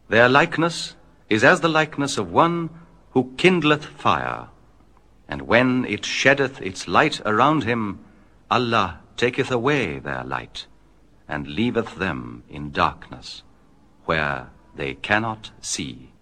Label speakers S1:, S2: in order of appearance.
S1: Their likeness is as the likeness of one who kindleth fire, and when it sheddeth its light around him, Allah taketh away their light, and leaveth them in darkness, where they cannot see.